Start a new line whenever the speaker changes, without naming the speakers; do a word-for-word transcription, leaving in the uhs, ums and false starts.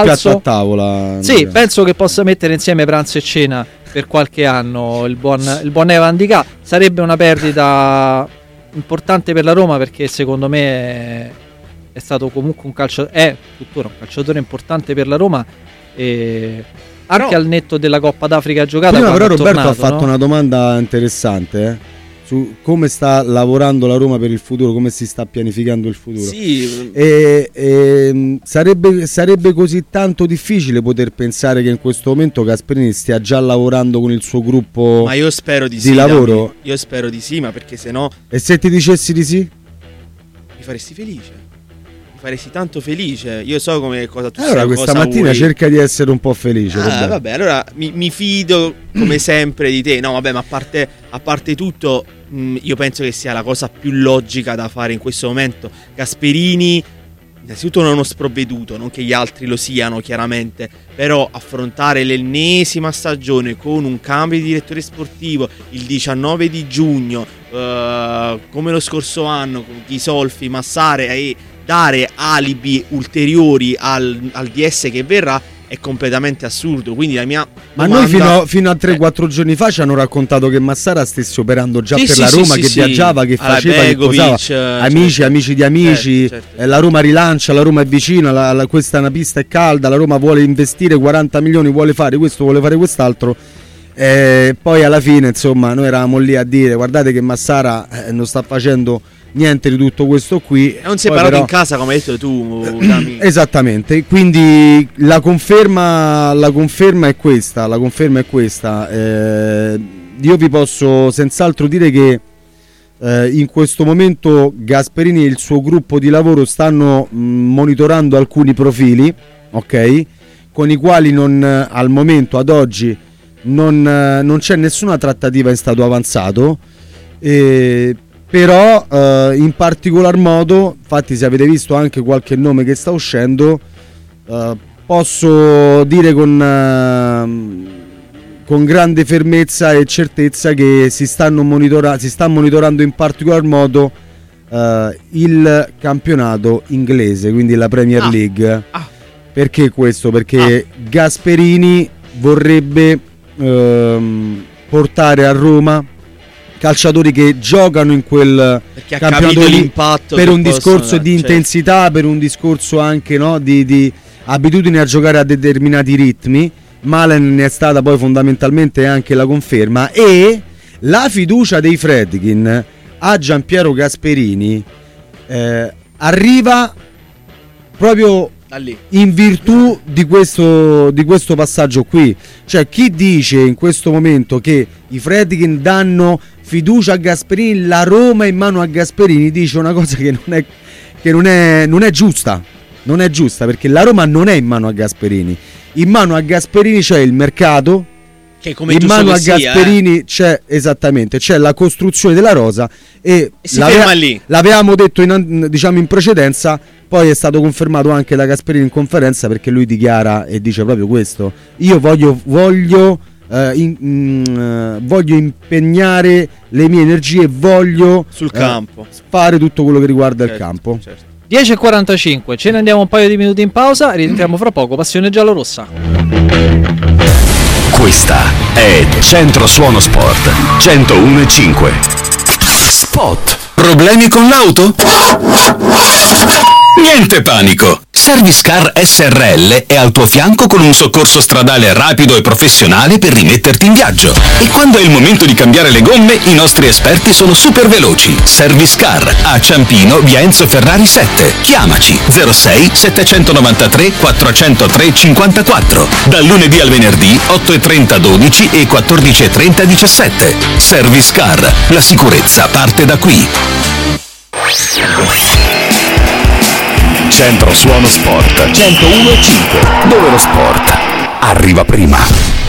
piatto a tavola.
Sì, penso che possa mettere insieme pranzo e cena per qualche anno il buon, il buon Evan Ndicà. Sarebbe una perdita importante per la Roma, perché secondo me è, è stato comunque un calciatore, è tuttora un calciatore importante per la Roma, e anche però, al netto della Coppa d'Africa giocata.
Prima però Roberto
tornato,
ha fatto
no?
una domanda interessante, eh? Su come sta lavorando la Roma per il futuro, come si sta pianificando il futuro.
Sì.
E, e, sarebbe, sarebbe così tanto difficile poter pensare che in questo momento Gasperini stia già lavorando con il suo gruppo
ma io spero di,
di
sì,
lavoro?
Dammi. Io spero di sì, ma perché se no...
E se ti dicessi di sì?
Mi faresti felice. Faresti tanto felice. Io so come cosa tu
allora
sai,
questa
cosa
mattina
vuoi.
Cerca di essere un po' felice.
Ah,
vabbè.
vabbè, allora mi, mi fido come sempre di te. No, vabbè, ma a parte, a parte tutto, mh, io penso che sia la cosa più logica da fare in questo momento. Gasperini innanzitutto non è uno sprovveduto, non che gli altri lo siano chiaramente, però affrontare l'ennesima stagione con un cambio di direttore sportivo il diciannove di giugno, uh, come lo scorso anno con Ghisolfi, Massara, e dare alibi ulteriori al, al D S che verrà è completamente assurdo. Quindi la mia
ma
domanda...
noi fino a, fino a tre quattro eh. giorni fa ci hanno raccontato che Massara stesse operando già
sì,
per
sì,
la Roma,
sì,
che
sì,
viaggiava, che
alla
faceva,
Begovic,
che posava,
eh,
amici,
certo.
amici di amici,
certo, certo.
Eh, la Roma rilancia, la Roma è vicina, la, la, questa è una pista è calda, la Roma vuole investire quaranta milioni, vuole fare questo, vuole fare quest'altro. E poi alla fine insomma noi eravamo lì a dire guardate che Massara eh, non sta facendo niente di tutto questo qui.
Non si è
poi
parlato
però...
in casa come hai detto tu, Dami.
Esattamente, quindi la conferma, la conferma è questa, la conferma è questa. Eh, io vi posso senz'altro dire che eh, in questo momento Gasperini e il suo gruppo di lavoro stanno mh, monitorando alcuni profili, ok, con i quali non, al momento, ad oggi, non, non c'è nessuna trattativa in stato avanzato. Eh, però eh, in particolar modo, infatti se avete visto anche qualche nome che sta uscendo, eh, posso dire con, eh, con grande fermezza e certezza che si, stanno monitora- si sta monitorando in particolar modo eh, il campionato inglese, quindi la Premier
ah.
League.
Ah.
Perché questo? Perché ah. Gasperini vorrebbe ehm, portare a Roma calciatori che giocano in quel
perché
campionato lì per un discorso
dare,
di
certo.
intensità, per un discorso anche, no, di, di abitudine a giocare a determinati ritmi. Malen ne è stata poi fondamentalmente anche la conferma, e la fiducia dei Friedkin a Giampiero Gasperini eh, arriva proprio in virtù di questo, di questo passaggio qui. Cioè, chi dice in questo momento che i Friedkin danno fiducia a Gasperini, la Roma è in mano a Gasperini, dice una cosa che non è, che non è, non è giusta. Non è giusta, perché la Roma non è in mano a Gasperini. In mano a Gasperini c'è il mercato,
che come
in mano a
sia,
Gasperini
eh.
c'è esattamente c'è la costruzione della rosa, e,
e si ferma lì.
L'avevamo detto in, diciamo in precedenza, poi è stato confermato anche da Gasperini in conferenza, perché lui dichiara e dice proprio questo: io voglio voglio eh, in, in, voglio impegnare le mie energie, voglio
sul
eh,
campo
fare tutto quello che riguarda
certo,
il campo.
Certo.
dieci e quarantacinque, ce ne andiamo un paio di minuti in pausa, rientriamo fra poco. Passione giallorossa.
Questa è Centro Suono Sport centouno e cinque. Spot. Problemi con l'auto? Niente panico! Servicecar S R L è al tuo fianco con un soccorso stradale rapido e professionale per rimetterti in viaggio. E quando è il momento di cambiare le gomme, i nostri esperti sono super veloci. Servicecar a Ciampino, via Enzo Ferrari sette. Chiamaci zero sei settecentonovantatré quattrocentotre cinquantaquattro. Dal lunedì al venerdì otto e trenta dodici e quattordici e trenta diciassette. Servicecar, la sicurezza parte da qui. Centro Suono Sport centouno e cinque, dove lo sport arriva prima.